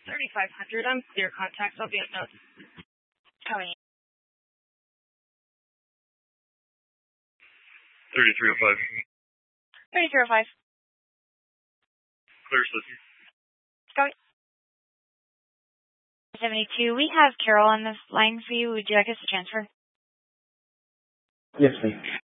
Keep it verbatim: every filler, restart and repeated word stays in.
thirty-five hundred, I'm clear contacts. I'll be at notes. Coming in. thirty-three oh five. thirty-three oh five. Clear system. Going. seventy-two, we have Carol on the line for you. Would you like us to transfer? Yes, please.